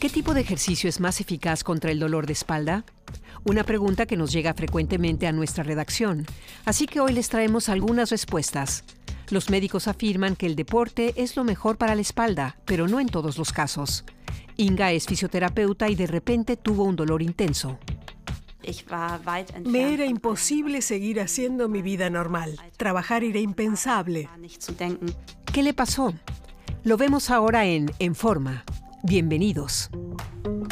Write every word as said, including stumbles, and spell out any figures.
¿Qué tipo de ejercicio es más eficaz contra el dolor de espalda? Una pregunta que nos llega frecuentemente a nuestra redacción, así que hoy les traemos algunas respuestas. Los médicos afirman que el deporte es lo mejor para la espalda, pero no en todos los casos. Inga es fisioterapeuta y de repente tuvo un dolor intenso. Me era imposible seguir haciendo mi vida normal. Trabajar era impensable. ¿Qué le pasó? Lo vemos ahora en En Forma. Bienvenidos.